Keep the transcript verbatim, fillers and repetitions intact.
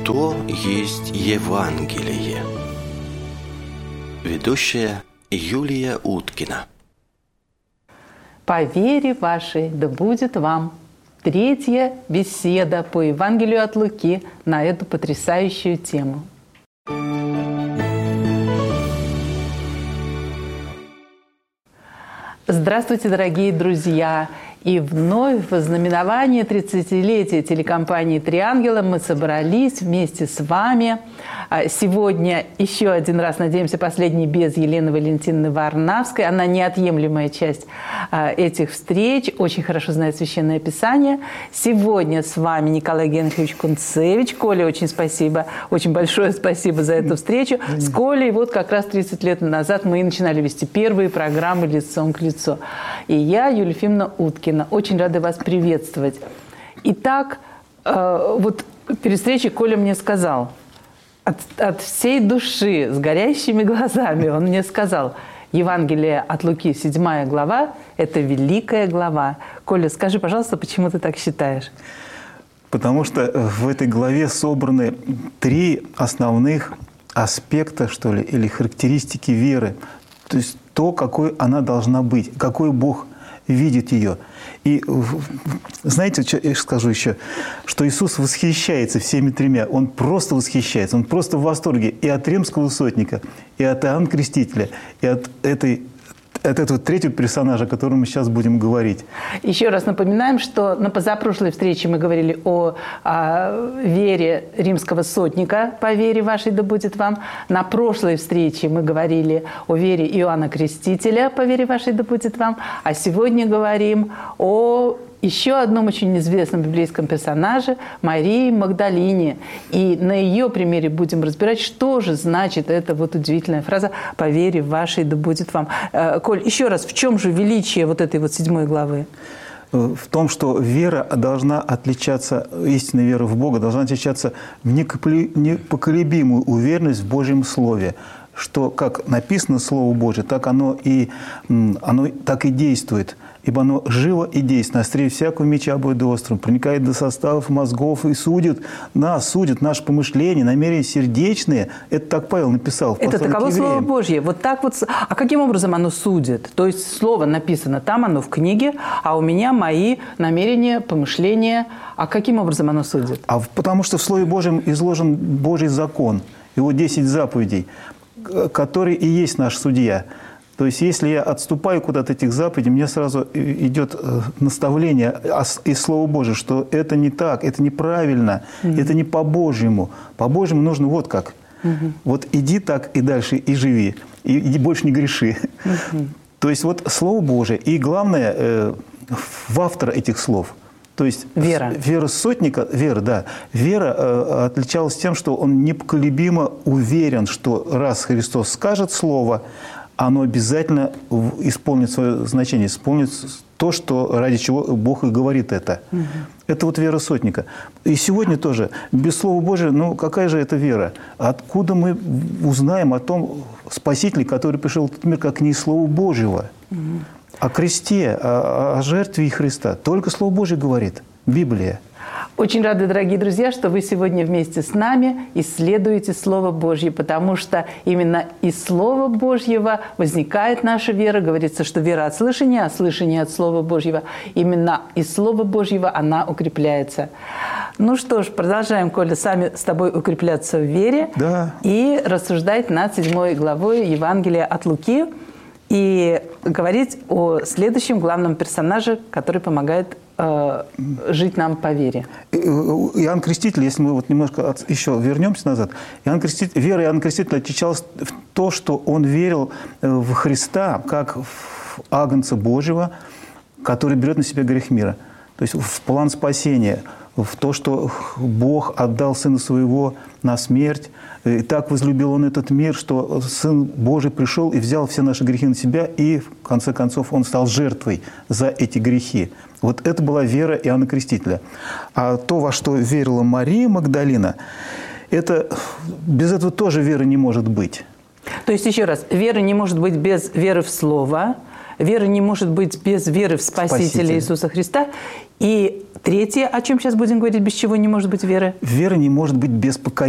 Что есть Евангелие? Ведущая Юлия Уткина. По вере вашей да будет вам. Третья беседа по Евангелию от Луки на эту потрясающую тему. Здравствуйте, дорогие друзья! И вновь в знаменование тридцатилетия телекомпании «Три ангела» мы собрались вместе с вами. Сегодня еще один раз, надеемся, последний без Елены Валентиновны Варнавской. Она неотъемлемая часть этих встреч, очень хорошо знает Священное Писание. Сегодня с вами Николай Генрихович Кунцевич. Коля, очень спасибо, очень большое спасибо за эту встречу. С Колей вот как раз тридцать лет назад мы и начинали вести первые программы «Лицом к лицу». И я, Юлия Ефимовна Уткина. Очень рада вас приветствовать. Итак, э, вот перед встречей Коля мне сказал, от, от всей души, с горящими глазами, он мне сказал, Евангелие от Луки, седьмая глава, это великая глава. Коля, скажи, пожалуйста, почему ты так считаешь? Потому что в этой главе собраны три основных аспекта, что ли, или характеристики веры. То есть то, какой она должна быть, какой Бог видит ее. И знаете, что я скажу еще? Что Иисус восхищается всеми тремя. Он просто восхищается. Он просто в восторге и от римского сотника, и от Иоанна Крестителя, и от этой от этого третьего персонажа, о котором мы сейчас будем говорить. Еще раз напоминаем, что на позапрошлой встрече мы говорили о, о вере римского сотника, по вере вашей да будет вам. На прошлой встрече мы говорили о вере Иоанна Крестителя, по вере вашей да будет вам. А сегодня говорим о еще одном очень известном библейском персонаже Марии Магдалине. И на ее примере будем разбирать, что же значит эта вот удивительная фраза «по вере вашей да будет вам». Коль, еще раз, в чем же величие вот этой вот седьмой главы? В том, что вера должна отличаться, истинная вера в Бога должна отличаться в непоколебимую уверенность в Божьем Слове. Что, как написано Слово Божие, так оно и, оно так и действует. Ибо оно живо и действенно, острее всякого меча обоюдоострым, проникает до составов мозгов и судит нас, судит наши помышления, намерения сердечные. Это так Павел написал в послании к евреям. Это таково Слово Божье. Вот так вот. А каким образом оно судит? То есть Слово написано, там оно в книге, а у меня мои намерения, помышления. А каким образом оно судит? А потому что в Слове Божьем изложен Божий закон, его десять заповедей, который и есть наш судья. То есть, если я отступаю куда-то от этих заповедей, мне сразу идет наставление из Слова Божьего, что это не так, это неправильно, mm-hmm. это не по-божьему. По-божьему нужно вот как. Mm-hmm. Вот иди так и дальше, и живи, и, и больше не греши. Mm-hmm. То есть, вот Слово Божие. И главное, э, в автора этих слов. То есть, вера. Вера сотника, вера, да. Вера э, отличалась тем, что он непоколебимо уверен, что раз Христос скажет слово, оно обязательно исполнит свое значение, исполнит то, что, ради чего Бог и говорит это. Угу. Это вот вера сотника. И сегодня тоже, без Слова Божия, ну какая же это вера? Откуда мы узнаем о том Спасителе, который пришел в этот мир, как не из Слова Божьего? Угу. О кресте, о, о жертве Христа. Только Слово Божие говорит, Библия. Очень рады, дорогие друзья, что вы сегодня вместе с нами исследуете Слово Божье, потому что именно из Слова Божьего возникает наша вера. Говорится, что вера от слышания, а слышание от Слова Божьего. Именно из Слова Божьего она укрепляется. Ну что ж, продолжаем, Коля, сами с тобой укрепляться в вере. Да. И рассуждать над седьмой главой Евангелия от Луки. И говорить о следующем главном персонаже, который помогает э, жить нам по вере. Иоанн Креститель, если мы вот немножко от, еще вернемся назад, Иоанн Креститель, вера Иоанна Крестителя отличалась в то, что он верил в Христа как в Агнца Божьего, который берет на себя грех мира. То есть в план спасения, в то, что Бог отдал Сына Своего на смерть. И так возлюбил Он этот мир, что Сын Божий пришел и взял все наши грехи на себя, и в конце концов Он стал жертвой за эти грехи. Вот это была вера Иоанна Крестителя. А то, во что верила Мария Магдалина, это, без этого тоже веры не может быть. То есть, еще раз, вера не может быть без веры в Слово, Вера не может быть без веры в Спасителя Спасителя. Иисуса Христа. И третье, о чем сейчас будем говорить, без чего не может быть веры? Вера не может быть без покаяния.